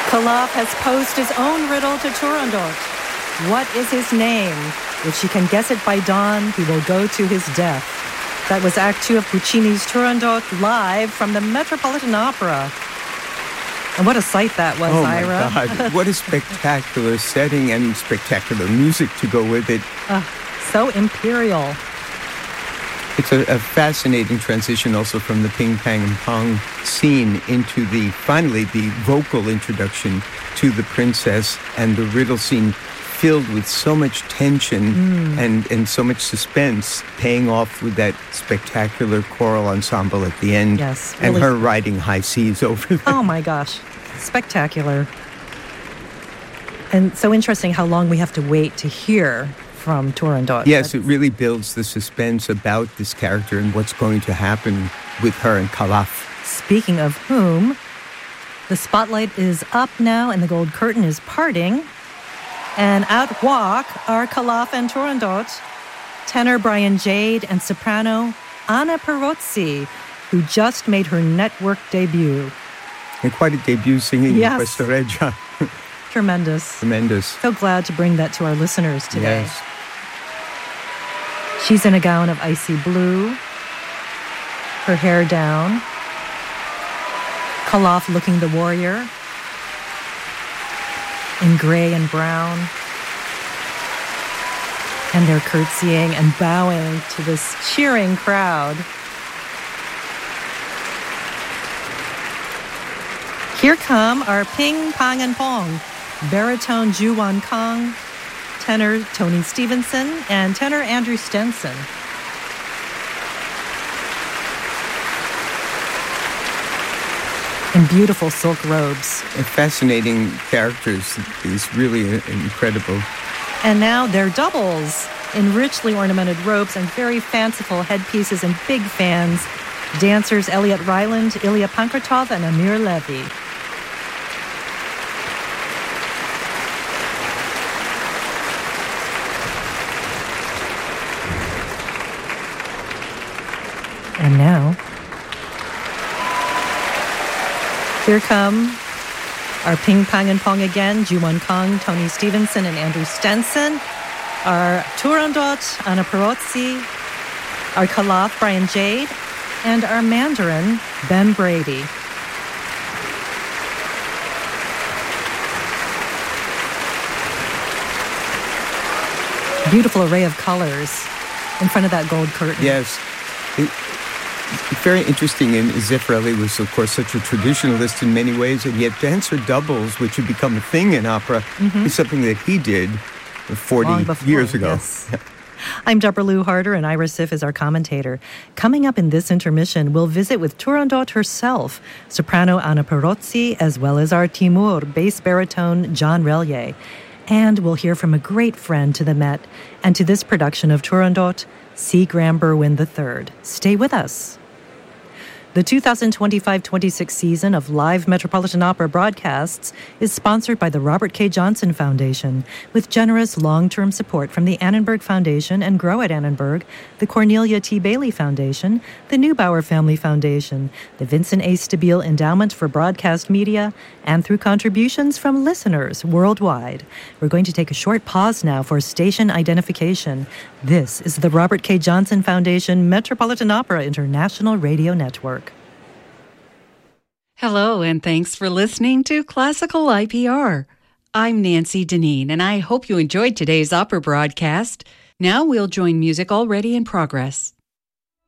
Khalaf has posed his own riddle to Turandot. What is his name? If she can guess it by dawn, he will go to his death. That was Act 2 of Puccini's Turandot, live from the Metropolitan Opera. And what a sight that was, Ira. Oh, my God. What a spectacular setting and spectacular music to go with it. So imperial. It's a fascinating transition also from the Ping, Pang, and Pong scene into finally the vocal introduction to the princess and the riddle scene filled with so much tension and so much suspense, paying off with that spectacular choral ensemble at the end. Yes. And her riding high seas over there. Oh, my gosh. Spectacular. And so interesting how long we have to wait to hear from Turandot. Yes, it really builds the suspense about this character and what's going to happen with her and Khalaf. Speaking of whom, the spotlight is up now and the gold curtain is parting. And out walk are Khalaf and Turandot, tenor Brian Jade and soprano Anna Perozzi, who just made her network debut. And quite a debut singing in Questa Regia. Tremendous. Tremendous. So glad to bring that to our listeners today. Yes. She's in a gown of icy blue, her hair down. Khalaf looking the warrior in gray and brown. And they're curtsying and bowing to this cheering crowd. Here come our Ping, Pang, and Pong, baritone Ju-Wan Kang, tenor Tony Stevenson, and tenor Andrew Stenson. In beautiful silk robes. And fascinating characters. It's really incredible. And now they're doubles in richly ornamented robes and very fanciful headpieces and big fans. Dancers Elliot Ryland, Ilya Pankratov, and Amir Levy. And now, here come our Ping, Pang, and Pong again, Ju-Wan Kang, Tony Stevenson, and Andrew Stenson. Our Turandot, Anna Perozzi. Our Khalaf, Brian Jade. And our Mandarin, Ben Brady. Beautiful array of colors in front of that gold curtain. Yes. It's very interesting, and Zeffirelli was, of course, such a traditionalist in many ways, and yet dancer doubles, which had become a thing in opera, is something that he did 40 years ago. Yes. I'm Deborah Lou Harder, and Ira Sif is our commentator. Coming up in this intermission, we'll visit with Turandot herself, soprano Anna Perozzi, as well as our Timur, bass baritone John Relier. And we'll hear from a great friend to the Met and to this production of Turandot, C. Graham Berwin III. Stay with us. The 2025-26 season of live Metropolitan Opera broadcasts is sponsored by the Robert K. Johnson Foundation, with generous long-term support from the Annenberg Foundation and Grow at Annenberg, the Cornelia T. Bailey Foundation, the Neubauer Family Foundation, the Vincent A. Stabile Endowment for Broadcast Media, and through contributions from listeners worldwide. We're going to take a short pause now for station identification. This is the Robert K. Johnson Foundation Metropolitan Opera International Radio Network. Hello, and thanks for listening to Classical IPR. I'm Nancy Deneen, and I hope you enjoyed today's opera broadcast. Now we'll join music already in progress.